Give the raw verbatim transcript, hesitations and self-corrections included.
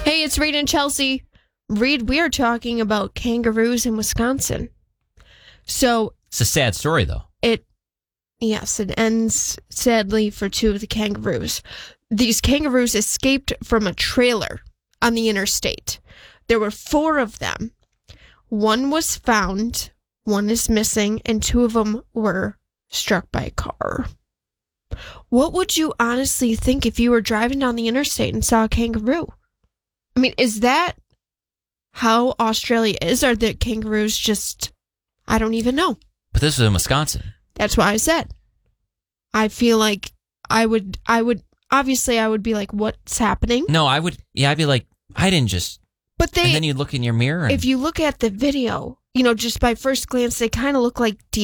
Hey, it's Reed and Chelsea. Reed, we are talking about kangaroos in Wisconsin. So It's a sad story, though. it, yes, it ends sadly for two of the kangaroos. These kangaroos escaped from a trailer on the interstate. There were four of them. One was found, one is missing, and two of them were struck by a car. What would you honestly think if you were driving down the interstate and saw a kangaroo? I mean, is that how Australia is? Are the kangaroos just, I don't even know. But this was in Wisconsin. That's why I said. I feel like I would, I would, obviously I would be like, what's happening? No, I would, yeah, I'd be like, I didn't just, But they, and then you look in your mirror and if you look at the video, you know, just by first glance, they kind of look like